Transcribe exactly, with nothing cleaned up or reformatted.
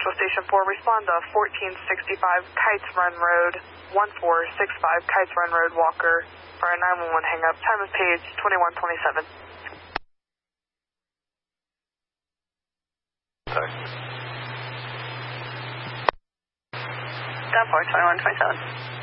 Central Station four, respond to fourteen sixty-five Kites Run Road, one four six five Kites Run Road, Walker, for a nine one one hang-up. Time of page twenty-one twenty-seven. Sorry. Down for twenty-one twenty-seven.